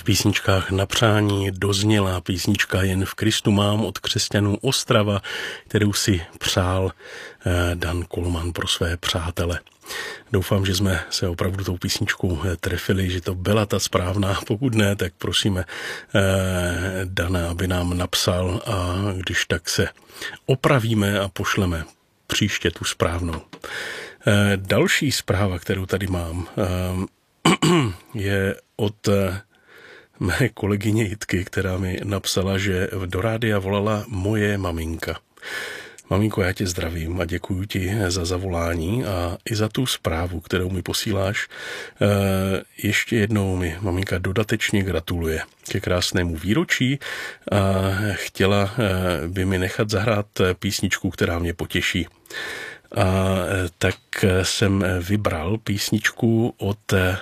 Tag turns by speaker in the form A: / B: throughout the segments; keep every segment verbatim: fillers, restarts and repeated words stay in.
A: V písničkách Na přání dozněla písnička Jen v Kristu mám od křesťanů Ostrava, kterou si přál Dan Kolman pro své přátele. Doufám, že jsme se opravdu tou písničkou trefili, že to byla ta správná. Pokud ne, tak prosíme Dana, aby nám napsal a když tak se opravíme a pošleme příště tu správnou. Další zpráva, kterou tady mám, je od mé kolegyně Jitky, která mi napsala, že do rádia volala moje maminka. Maminko, já tě zdravím a děkuji ti za zavolání a i za tu zprávu, kterou mi posíláš. Ještě jednou mi maminka dodatečně gratuluje ke krásnému výročí a chtěla by mi nechat zahrát písničku, která mě potěší. A tak jsem vybral písničku od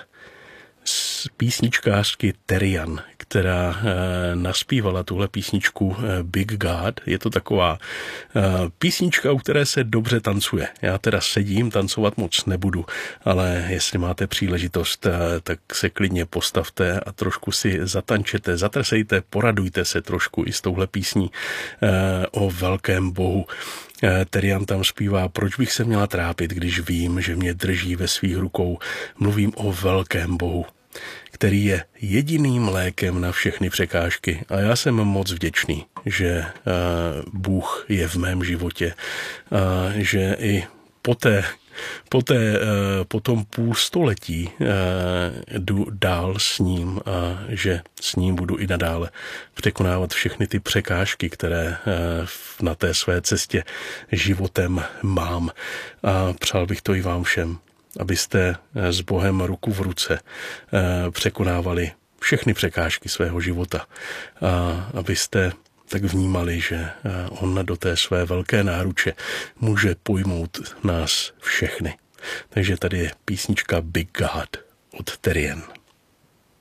A: písničkářky Terian, která naspívala tuhle písničku Big God. Je to taková písnička, u které se dobře tancuje. Já teda sedím, tancovat moc nebudu, ale jestli máte příležitost, tak se klidně postavte a trošku si zatančete, zatrsejte, poradujte se trošku i s touhle písní o velkém Bohu. Terian tam zpívá, proč bych se měla trápit, když vím, že mě drží ve svých rukou. Mluvím o velkém Bohu, který je jediným lékem na všechny překážky. A já jsem moc vděčný, že Bůh je v mém životě, a že i poté, poté, po tom půl století jdu dál s ním a že s ním budu i nadále překonávat všechny ty překážky, které na té své cestě životem mám. A přál bych to i vám všem, abyste s Bohem ruku v ruce překonávali všechny překážky svého života a abyste tak vnímali, že on do té své velké náruče může pojmout nás všechny. Takže tady je písnička Big God od Terian.